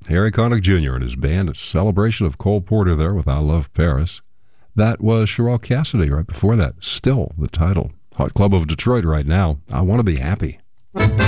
Harry Connick Jr. and his band, a celebration of Cole Porter there with I Love Paris. That was Sherelle Cassidy right before that. Still the title. Hot Club of Detroit right now. I Want to Be Happy.